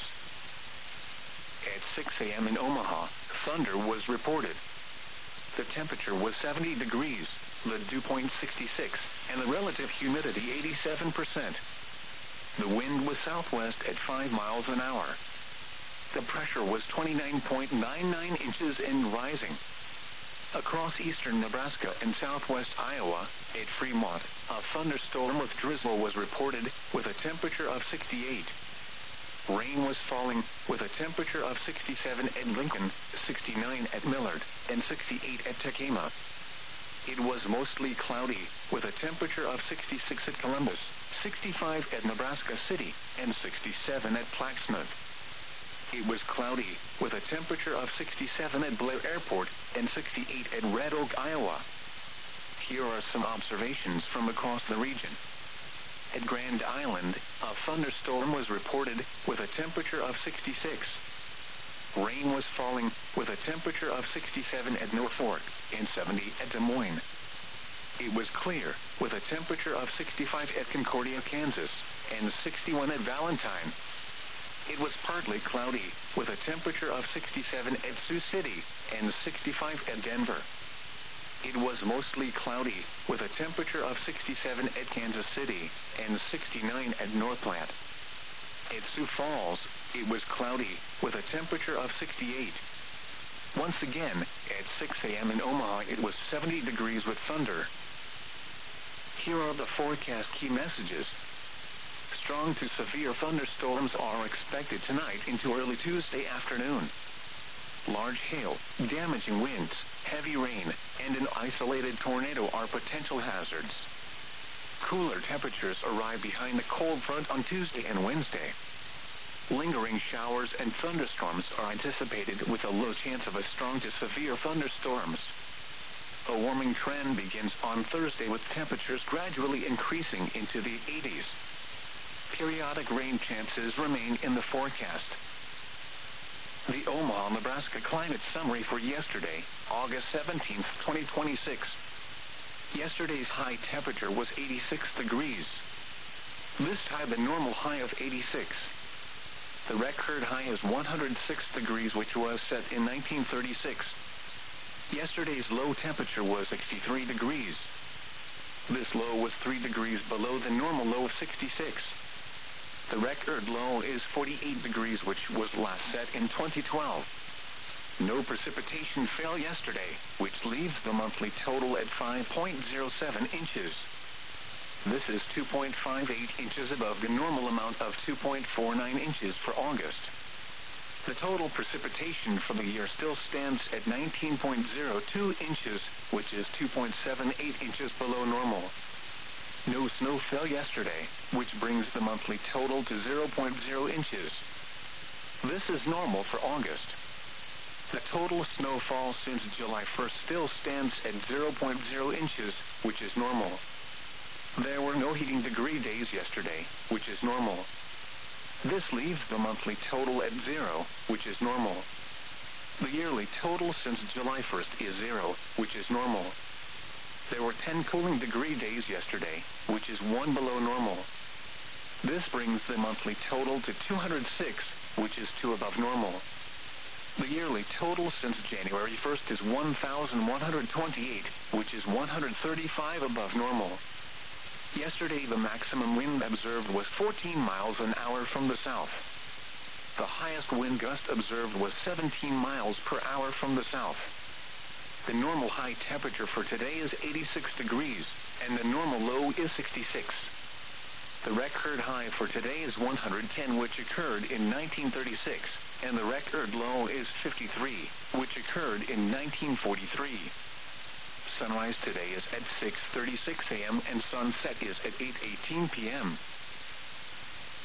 At six a.m. in Omaha, thunder was reported. The temperature was seventy degrees, the dew point sixty-six, and the relative humidity eighty-seven percent. The wind was southwest at five miles an hour. The pressure was twenty-nine point nine nine inches and rising. Across eastern Nebraska and southwest Iowa, at Fremont, a thunderstorm with drizzle was reported, with a temperature of sixty-eight. Rain was falling, with a temperature of sixty-seven at Lincoln, sixty-nine at Millard, and sixty-eight at Tacoma. It was mostly cloudy, with a temperature of sixty-six at Columbus, sixty-five at Nebraska City, and sixty-seven at Plaxmouth. It was cloudy, with a temperature of sixty-seven at Blair Airport, and sixty-eight at Red Oak, Iowa. Here are some observations from across the region. At Grand Island, a thunderstorm was reported, with a temperature of sixty-six. Rain was falling, with a temperature of sixty-seven at Norfolk, and seventy at Des Moines. It was clear, with a temperature of sixty-five at Concordia, Kansas, and sixty-one at Valentine. It was partly cloudy, with a temperature of sixty-seven at Sioux City, and sixty-five at Denver. It was mostly cloudy, with a temperature of sixty-seven at Kansas City, and sixty-nine at Northplant. At Sioux Falls, it was cloudy, with a temperature of sixty-eight. Once again, at six a.m. in Omaha, it was seventy degrees with thunder. Here are the forecast key messages. Strong to severe thunderstorms are expected tonight into early Tuesday afternoon. Large hail, damaging winds, heavy rain, and an isolated tornado are potential hazards. Cooler temperatures arrive behind the cold front on Tuesday and Wednesday. Lingering showers and thunderstorms are anticipated, with a low chance of a strong to severe thunderstorms. A warming trend begins on Thursday, with temperatures gradually increasing into the eighties. Periodic rain chances remain in the forecast. The Omaha, Nebraska climate summary for yesterday, August seventeenth, twenty twenty-six. Yesterday's high temperature was eighty-six degrees. This tied the normal high of eighty-six. The record high is one hundred six degrees, which was set in nineteen thirty-six. Yesterday's low temperature was sixty-three degrees. This low was three degrees below the normal low of sixty-six. The record low is forty-eight degrees, which was last set in twenty twelve. No precipitation fell yesterday, which leaves the monthly total at five point zero seven inches. This is two point five eight inches above the normal amount of two point four nine inches for August. The total precipitation for the year still stands at nineteen point zero two inches, which is two point seven eight inches below normal. No snow fell yesterday, which brings the monthly total to zero point zero inches. This is normal for August. The total snowfall since July first still stands at zero point zero inches, which is normal. There were no heating degree days yesterday, which is normal. This leaves the monthly total at zero, which is normal. The yearly total since July first is zero, which is normal. There were ten cooling degree days yesterday, which is one below normal. This brings the monthly total to two hundred six, which is two above normal. The yearly total since January first is one thousand one hundred twenty-eight, which is one hundred thirty-five above normal. Yesterday, the maximum wind observed was fourteen miles an hour from the south. The highest wind gust observed was seventeen miles per hour from the south. The normal high temperature for today is eighty-six degrees, and the normal low is sixty-six. The record high for today is one hundred ten, which occurred in nineteen thirty-six, and the record low is fifty-three, which occurred in nineteen forty-three. Sunrise today is at six thirty-six a.m. and sunset is at eight eighteen p.m.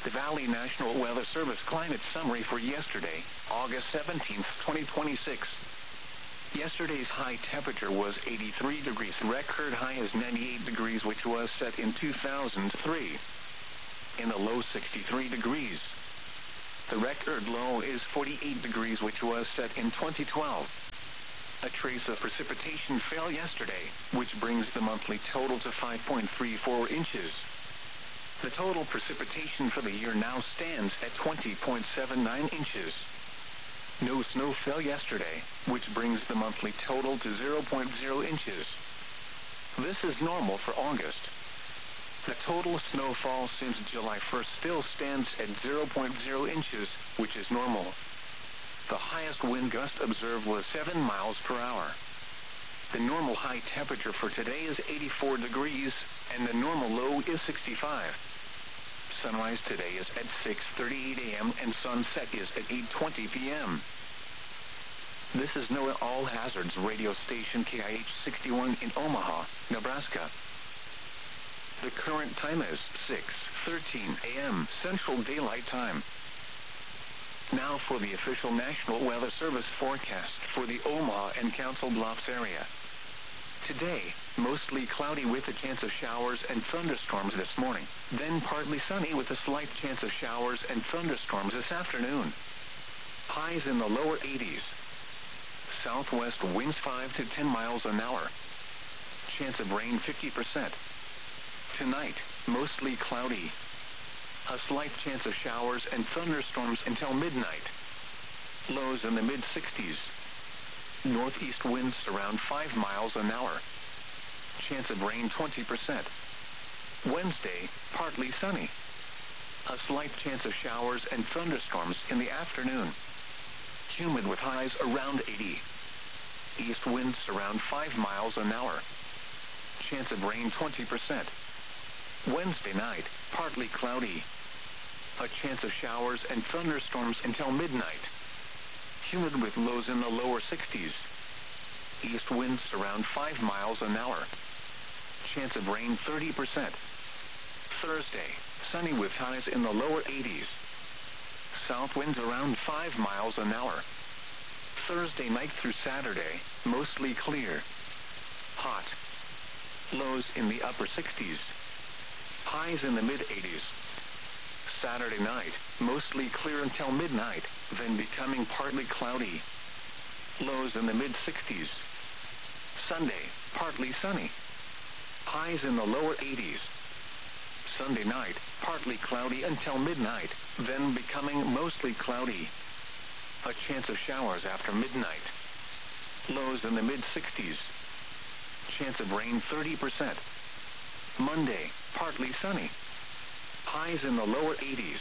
The Valley National Weather Service climate summary for yesterday, August seventeenth, twenty twenty-six. Yesterday's high temperature was eighty-three degrees. Record high is ninety-eight degrees, which was set in two thousand three. In the low, sixty-three degrees. The record low is forty-eight degrees, which was set in twenty twelve. A trace of precipitation fell yesterday, which brings the monthly total to five point three four inches. The total precipitation for the year now stands at twenty point seven nine inches. No snow fell yesterday, which brings the monthly total to zero point zero inches. This is normal for August. The total snowfall since July first still stands at zero point zero inches, which is normal. The highest wind gust observed was seven miles per hour. The normal high temperature for today is eighty-four degrees, and the normal low is sixty-five. Sunrise today is at six thirty-eight a.m. and sunset is at eight twenty p.m. This is NOAA All Hazards radio station K I H sixty-one in Omaha, Nebraska. The current time is six thirteen a.m. Central Daylight Time. Now for the official National Weather Service forecast for the Omaha and Council Bluffs area. Today, mostly cloudy with a chance of showers and thunderstorms this morning, then partly sunny with a slight chance of showers and thunderstorms this afternoon. Highs in the lower eighties. Southwest winds five to ten miles an hour. Chance of rain fifty percent. Tonight, mostly cloudy. A slight chance of showers and thunderstorms until midnight. Lows in the mid sixties. Northeast winds around five miles an hour. Chance of rain twenty percent. Wednesday, partly sunny. A slight chance of showers and thunderstorms in the afternoon. Humid with highs around eighty. East winds around five miles an hour. Chance of rain twenty percent. Wednesday night, partly cloudy. A chance of showers and thunderstorms until midnight. Humid with lows in the lower sixties. East winds around five miles an hour. Chance of rain thirty percent. Thursday, sunny with highs in the lower eighties. South winds around five miles an hour. Thursday night through Saturday, mostly clear. Hot. Lows in the upper sixties. Highs in the mid eighties. Saturday night, mostly clear until midnight, then becoming partly cloudy. Lows in the mid sixties. Sunday, partly sunny. Highs in the lower eighties. Sunday night, partly cloudy until midnight, then becoming mostly cloudy. A chance of showers after midnight. Lows in the mid sixties. Chance of rain thirty percent. Monday, partly sunny. Highs in the lower eighties.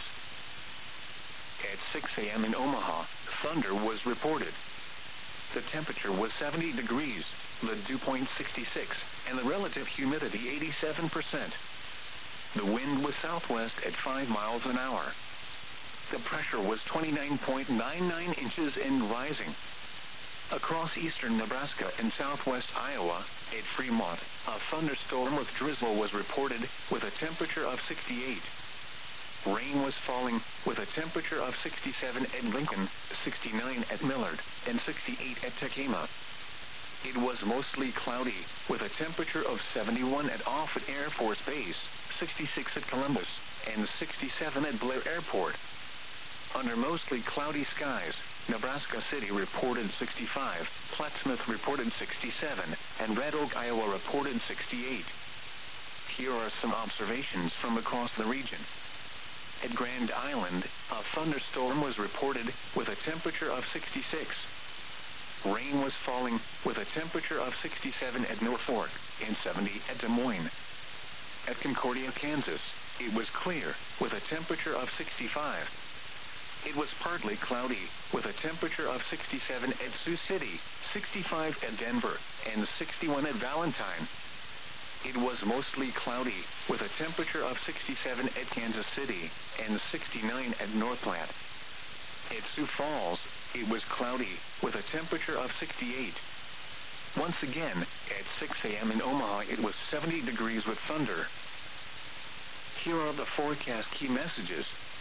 At six a.m. in Omaha, thunder was reported. The temperature was seventy degrees, the dew point sixty-six, and the relative humidity eighty-seven percent. The wind was southwest at five miles an hour. The pressure was twenty-nine point nine nine inches and rising. Across eastern Nebraska and southwest Iowa, at Fremont, a thunderstorm with drizzle was reported, with a temperature of sixty-eight. Rain was falling, with a temperature of sixty-seven at Lincoln, sixty-nine at Millard, and sixty-eight at Tekema. It was mostly cloudy, with a temperature of seventy-one at Offutt Air Force Base, sixty-six at Columbus, and sixty-seven at Blair Airport. Under mostly cloudy skies, Nebraska City reported sixty-five, Plattsmouth reported sixty-seven, and Red Oak, Iowa reported sixty-eight. Here are some observations from across the region. At Grand Island, a thunderstorm was reported, with a temperature of sixty-six. Rain was falling, with a temperature of sixty-seven at Norfolk, and seventy at Des Moines. At Concordia, Kansas, it was clear, with a temperature of sixty-five. It was partly cloudy, with a temperature of sixty-seven at Sioux City, sixty-five at Denver, and sixty-one at Valentine. It was mostly cloudy, with a temperature of sixty-seven at Kansas City, and sixty-nine at North Platte. At Sioux Falls, it was cloudy, with a temperature of sixty-eight. Once again, at six a.m. in Omaha, it was seventy degrees with thunder. Here are the forecast key messages.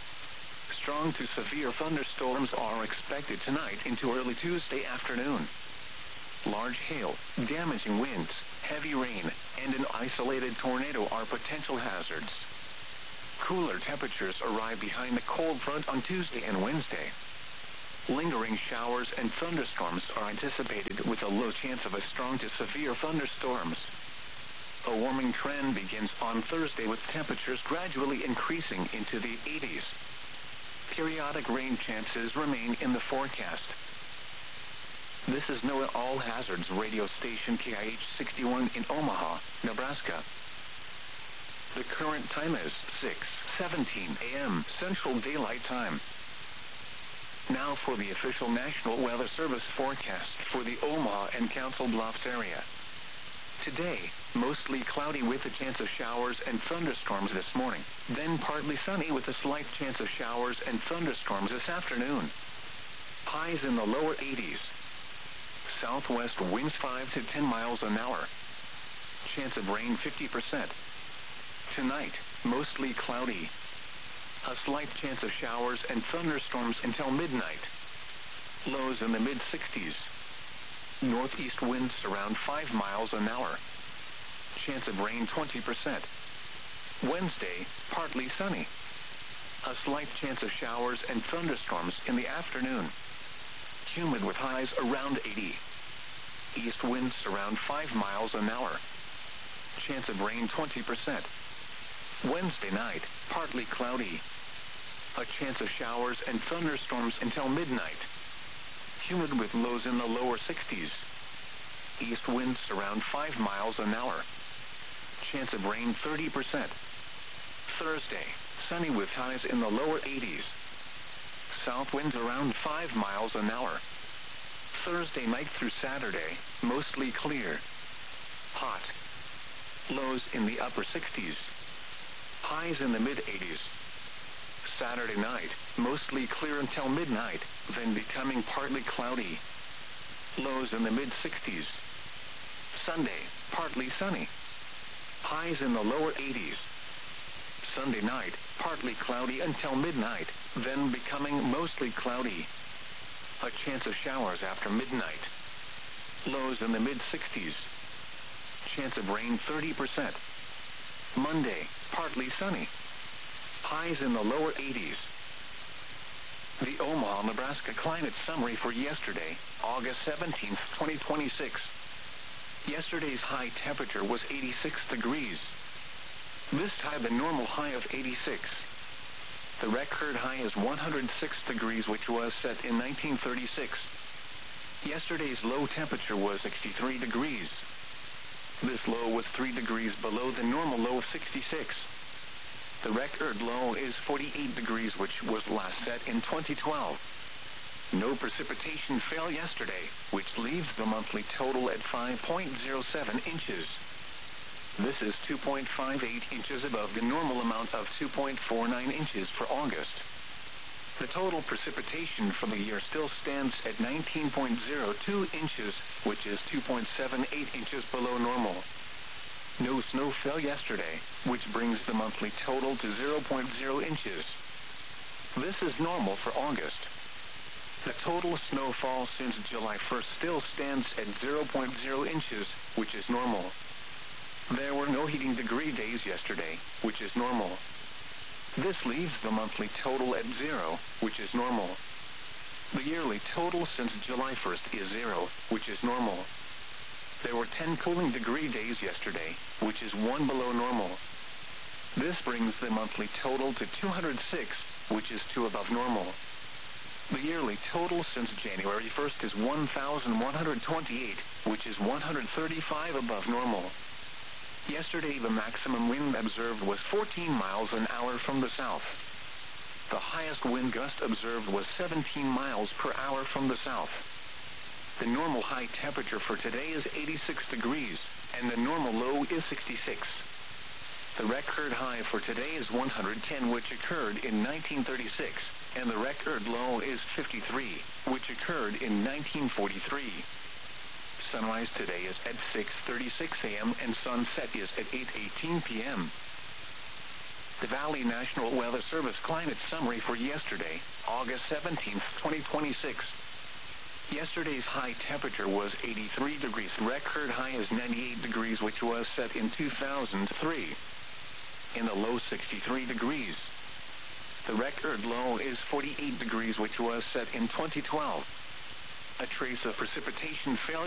strong to severe thunderstorms are expected tonight into early Tuesday afternoon. Large hail, damaging winds, heavy rain, and an isolated tornado are potential hazards. Cooler temperatures arrive behind the cold front on Tuesday and Wednesday. Lingering showers and thunderstorms are anticipated with a low chance of a strong to severe thunderstorms. A warming trend begins on Thursday with temperatures gradually increasing into the eighties. Periodic rain chances remain in the forecast. This is NOAA All Hazards radio station K I H sixty-one in Omaha, Nebraska. The current time is six seventeen a m Central Daylight Time. Now for the official National Weather Service forecast for the Omaha and Council Bluffs area. Today, mostly cloudy with a chance of showers and thunderstorms this morning, then partly sunny with a slight chance of showers and thunderstorms this afternoon. Highs in the lower eighties. Southwest winds five to ten miles an hour. Chance of rain fifty percent. Tonight, mostly cloudy. A slight chance of showers and thunderstorms until midnight. Lows in the mid sixties. Northeast winds around five miles an hour. Chance of rain twenty percent. Wednesday, partly sunny. A slight chance of showers and thunderstorms in the afternoon. Humid with highs around eighty. East winds around five miles an hour. Chance of rain twenty percent. Wednesday night, partly cloudy. A chance of showers and thunderstorms until midnight. Humid with lows in the lower sixties. East winds around five miles an hour. Chance of rain thirty percent. Thursday, sunny with highs in the lower eighties. South winds around five miles an hour. Thursday night through Saturday, mostly clear. Hot. Lows in the upper sixties. Highs in the mid eighties. Saturday night, mostly clear until midnight, then becoming partly cloudy. Lows in the mid sixties. Sunday, partly sunny. Highs in the lower eighties. Sunday night, partly cloudy until midnight, then becoming mostly cloudy. A chance of showers after midnight. Lows in the mid sixties. Chance of rain thirty percent. Monday, partly sunny. Highs in the lower eighties. The Omaha, Nebraska climate summary for yesterday, August seventeenth, twenty twenty-six. Yesterday's high temperature was eighty-six degrees. This tied the normal high of eighty-six. The record high is one hundred six degrees, which was set in nineteen thirty-six. Yesterday's low temperature was sixty-three degrees. This low was three degrees below the normal low of sixty-six. The record low is forty-eight degrees, which was last set in twenty twelve. No precipitation fell yesterday, which leaves the monthly total at five point zero seven inches. This is two point five eight inches above the normal amount of two point four nine inches for August. The total precipitation for the year still stands at nineteen point zero two inches, which is two point seven eight inches below normal. No snow fell yesterday, which brings the monthly total to zero point zero inches. This is normal for August. The total snowfall since July first still stands at zero point zero inches, which is normal. There were no heating degree days yesterday, which is normal. This leaves the monthly total at zero, which is normal. The yearly total since July first is zero, which is normal. There were ten cooling degree days yesterday, which is one below normal. This brings the monthly total to two hundred six, which is two above normal. The yearly total since January first is one thousand one hundred twenty-eight, which is one hundred thirty-five above normal. Yesterday, the maximum wind observed was fourteen miles an hour from the south. The highest wind gust observed was seventeen miles per hour from the south. The normal high temperature for today is eighty-six degrees, and the normal low is sixty-six. The record high for today is one hundred ten, which occurred in nineteen thirty-six, and the record low is fifty-three, which occurred in nineteen forty-three. Sunrise today is at six thirty-six a m and sunset is at eight eighteen p m The Valley National Weather Service climate summary for yesterday, August seventeenth, twenty twenty-six. Yesterday's high temperature was eighty-three degrees. Record high is ninety-eight degrees, which was set in two thousand three. In the low, sixty-three degrees. The record low is forty-eight degrees, which was set in twenty twelve. A trace of precipitation failure